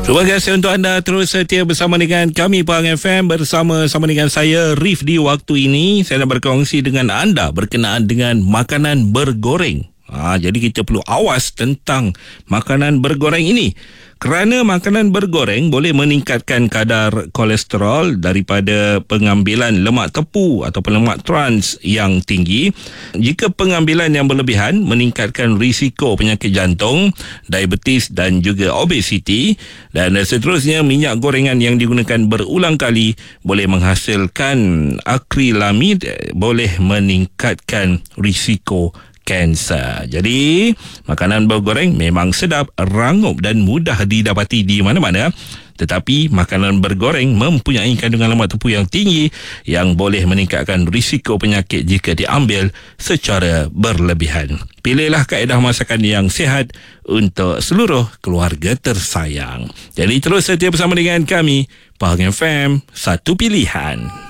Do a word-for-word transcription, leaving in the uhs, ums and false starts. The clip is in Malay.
Terima kasih untuk anda terus setia bersama dengan kami Pahang F M, bersama-sama dengan saya Rif. Di waktu ini saya nak berkongsi dengan anda berkenaan dengan makanan bergoreng. Ha, jadi kita perlu awas tentang makanan bergoreng ini, kerana makanan bergoreng boleh meningkatkan kadar kolesterol daripada pengambilan lemak tepu ataupun lemak trans yang tinggi. Jika pengambilan yang berlebihan meningkatkan risiko penyakit jantung, diabetes dan juga obesiti. Dan seterusnya, minyak gorengan yang digunakan berulang kali boleh menghasilkan akrilamid, boleh meningkatkan risiko kanser. Jadi, makanan bergoreng memang sedap, rangup dan mudah didapati di mana-mana. Tetapi, makanan bergoreng mempunyai kandungan lemak tepu yang tinggi yang boleh meningkatkan risiko penyakit jika diambil secara berlebihan. Pilihlah kaedah masakan yang sihat untuk seluruh keluarga tersayang. Jadi, terus setia bersama dengan kami, Pahang F M, satu pilihan.